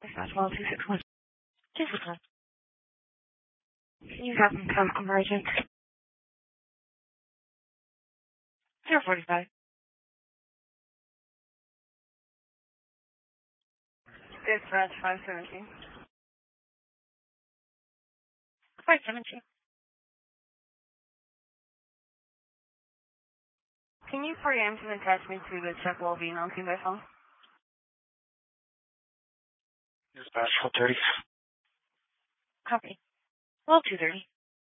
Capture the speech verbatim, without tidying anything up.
That's well two six one. Two six one. You have some emergent. Zero forty five. Dispatch five seventeen. Five seventeen. Can you preempt and attach me to the check wall email team by phone? Dispatch twelve thirty. Copy. Well two thirty.